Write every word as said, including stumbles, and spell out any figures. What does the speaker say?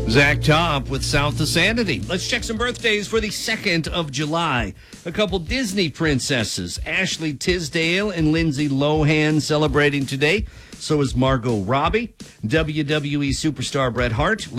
Zach Top with South of Sanity. Let's check some birthdays for the second of July. A couple Disney princesses, Ashley Tisdale and Lindsay Lohan, celebrating today. So is Margot Robbie. W W E superstar Bret Hart.